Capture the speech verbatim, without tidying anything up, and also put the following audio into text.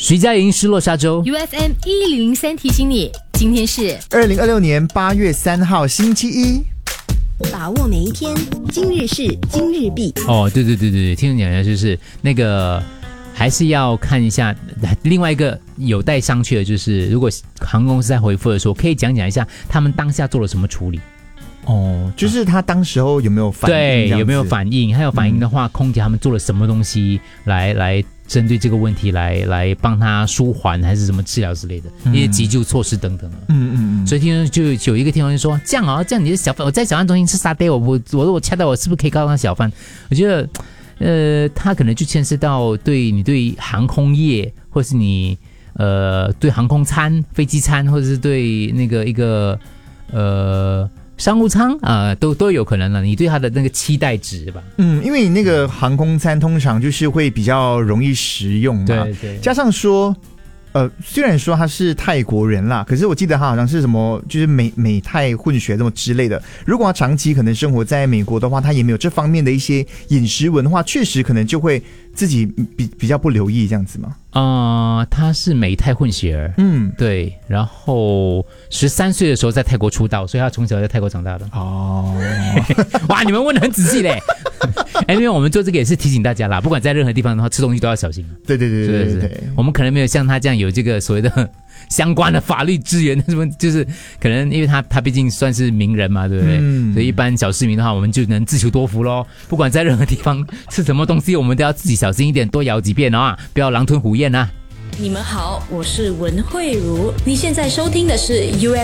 徐佳莹失落沙洲 U F M 一零零三提醒你，今天是二零二六年八月三号星期一， 把握每一天，今日事今日毕。 哦，对对对对，听你讲一下，就是那个还是要看一下。另外一个有待商榷的就是，如果航空公司在回复的时候，可以讲讲一下他们当下做了什么处理。 哦，就是他当时候有没有反应？ 对，有没有反应？还有反应的话，嗯、空姐他们做了什么东西来来针对这个问题来来帮他舒缓，还是什么治疗之类的，一些急救措施等等。嗯嗯嗯。所以听众就有一个听众就说：“这样哦，这样你的小贩，我在小贩中心吃沙爹，我我我我掐到我是不是可以告他小贩？”我觉得，呃，他可能就牵涉到对你对航空业，或是你呃对航空餐、飞机餐，或者是对那个一个呃。商务舱啊、呃，都都有可能了。你对它的那个期待值吧？ 嗯，因为你那个航空餐通常就是会比较容易食用嘛， 对对。 加上说，呃，虽然说他是泰国人啦，可是我记得他好像是什么，就是美美泰混血这么之类的。如果他长期可能生活在美国的话，他也没有这方面的一些饮食文化，确实可能就会自己比比较不留意这样子嘛。 呃，他是美泰混血儿，嗯，对，然后十三岁的时候在泰国出道，所以他从小在泰国长大的。哦，哇，你们问得很仔细嘞。哎，因为我们做这个也是提醒大家啦，不管在任何地方的话，吃东西都要小心。 对对对对对 对, 对， 我们可能没有像他这样有这个所谓的相关的法律资源，什么就是可能因为他他毕竟算是名人嘛，对不对？嗯、所以一般小市民的话，我们就能自求多福咯。不管在任何地方吃什么东西，我们都要自己小心一点，多咬几遍啊，不要狼吞虎咽啊。 你们好，我是文慧茹，你现在收听的是 U F